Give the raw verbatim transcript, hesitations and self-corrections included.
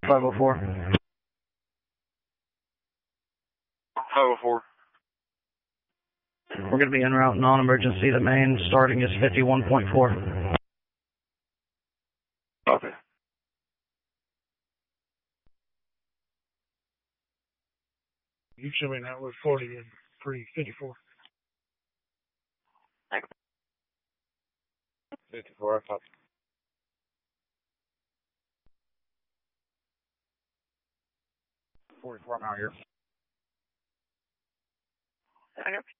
five oh four. five oh four. We're going to be en route non-emergency. The main starting is fifty-one point four. Okay. You should be now with forty and three fifty-four. fifty-four, I copy. forty-four, I'm out here. Okay.